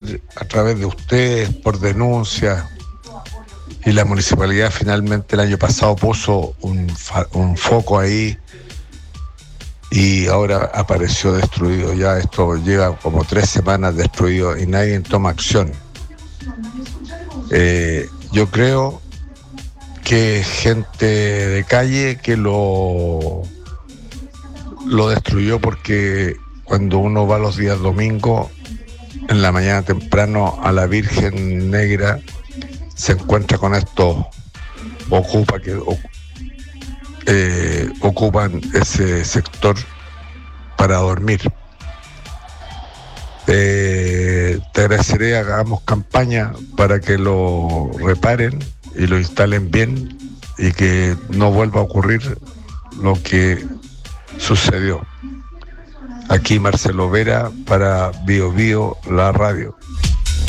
ir a través de ustedes por denuncias, y la municipalidad finalmente el año pasado puso un foco ahí y ahora apareció destruido. Ya esto lleva como 3 semanas destruido y nadie toma acción. Yo creo que gente de calle que lo destruyó, porque cuando uno va los días domingos en la mañana temprano a la Virgen Negra, se encuentra con estos ocupan ese sector para dormir. Te agradeceré, hagamos campaña para que lo reparen y lo instalen bien y que no vuelva a ocurrir lo que sucedió. Aquí Marcelo Vera para Bio Bio, la radio.